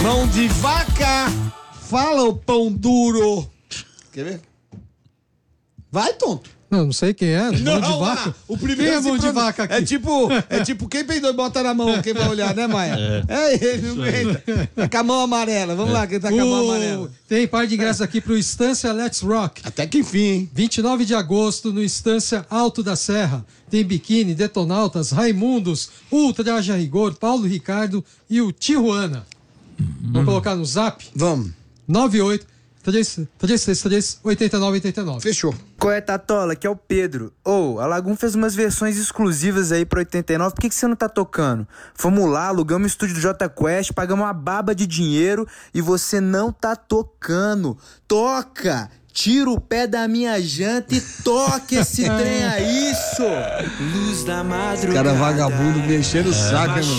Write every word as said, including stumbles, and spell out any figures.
Mão de vaca, fala o pão duro. Quer ver? Vai, tonto. Não, não sei quem é. Não, mão de vaca. Ah, o primeiro quem é mão de pronun... vaca aqui? É tipo, é tipo quem peidou e bota na mão, quem vai olhar, né, Maia? É, é ele, não aguenta. Tá com a mão amarela. Vamos é. lá, quem tá com a mão amarela. Tem par de ingressos aqui pro Estância Let's Rock. Até que enfim, hein? vinte e nove de agosto, no Estância Alto da Serra. Tem Biquíni, Detonautas, Raimundos, Ultra Traje a Rigor, Paulo Ricardo e o Tijuana. Uhum. Vamos colocar no zap? Vamos. nove oito três três três, oito nove oito nove. Fechou. Qual é, Tatola? Que é o Pedro. Ô, oh, a Lagum fez umas versões exclusivas aí pro oitenta e nove. Por que, que você não tá tocando? Fomos lá, alugamos o estúdio do J Quest, pagamos uma baba de dinheiro e você não tá tocando. Toca! Tira o pé da minha janta e toca esse trem aí, isso! Luz da madrugada. Cara vagabundo mexendo o saco, hein, mano?